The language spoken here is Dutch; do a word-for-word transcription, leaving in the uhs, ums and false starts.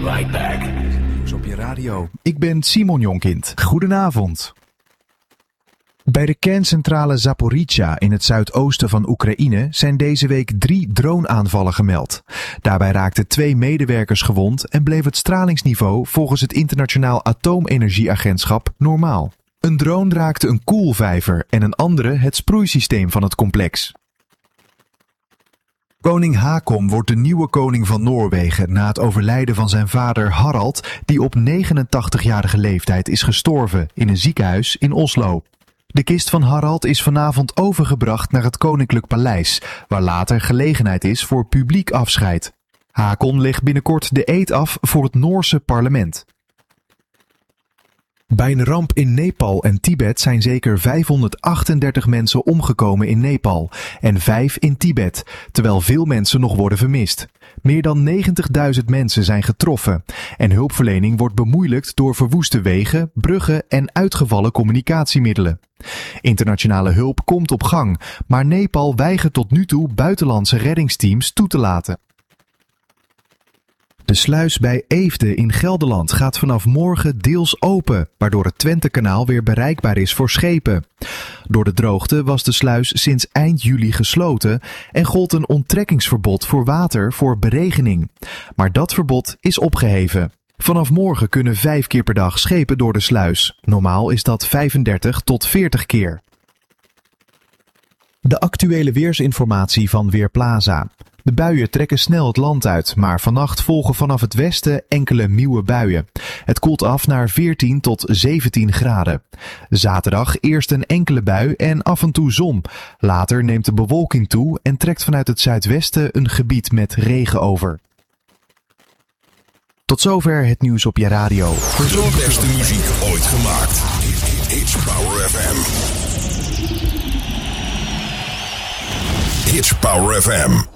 right back. Nieuws op je radio. Ik ben Simon Jonkind. Goedenavond. Bij de kerncentrale Zaporizhzhia in het zuidoosten van Oekraïne zijn deze week drie droneaanvallen gemeld. Daarbij raakten twee medewerkers gewond en bleef het stralingsniveau volgens het Internationaal Atoomenergieagentschap normaal. Een drone raakte een koelvijver en een andere het sproeisysteem van het complex. Koning Haakon wordt de nieuwe koning van Noorwegen na het overlijden van zijn vader Harald, die op negenentachtigjarige leeftijd is gestorven in een ziekenhuis in Oslo. De kist van Harald is vanavond overgebracht naar het Koninklijk Paleis, waar later gelegenheid is voor publiek afscheid. Haakon legt binnenkort de eed af voor het Noorse parlement. Bij een ramp in Nepal en Tibet zijn zeker vijfhonderdachtendertig mensen omgekomen in Nepal en vijf in Tibet, terwijl veel mensen nog worden vermist. Meer dan negentigduizend mensen zijn getroffen en hulpverlening wordt bemoeilijkt door verwoeste wegen, bruggen en uitgevallen communicatiemiddelen. Internationale hulp komt op gang, maar Nepal weigert tot nu toe buitenlandse reddingsteams toe te laten. De sluis bij Eefde in Gelderland gaat vanaf morgen deels open, waardoor het Twentekanaal weer bereikbaar is voor schepen. Door de droogte was de sluis sinds eind juli gesloten en gold een onttrekkingsverbod voor water voor beregening. Maar dat verbod is opgeheven. Vanaf morgen kunnen vijf keer per dag schepen door de sluis. Normaal is dat vijfendertig tot veertig keer. De actuele weersinformatie van Weerplaza. De buien trekken snel het land uit, maar vannacht volgen vanaf het westen enkele nieuwe buien. Het koelt af naar veertien tot zeventien graden. Zaterdag eerst een enkele bui en af en toe zon. Later neemt de bewolking toe en trekt vanuit het zuidwesten een gebied met regen over. Tot zover het nieuws op je radio. De beste muziek ooit gemaakt. Hits Power F M. Hits Power F M.